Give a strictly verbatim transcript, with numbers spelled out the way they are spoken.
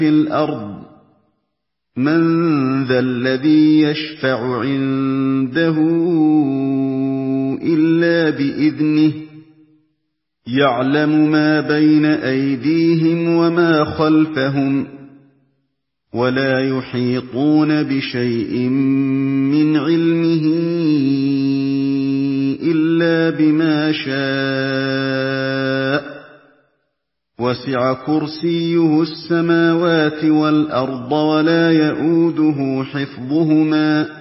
في الأرض مَّن ذَا الَّذِي يَشْفَعُ عِندَهُ إِلَّا بِإِذْنِهِ يَعْلَمُ مَا بَيْنَ أَيْدِيهِمْ وَمَا خَلْفَهُمْ وَلَا يُحِيطُونَ بِشَيْءٍ مِّنْ عِلْمِهِ إِلَّا بِمَا شَاءَ وَسِعَ كُرْسِيُّهُ السَّمَاوَاتِ وَالْأَرْضَ وَلَا يَئُودُهُ حِفْظُهُمَا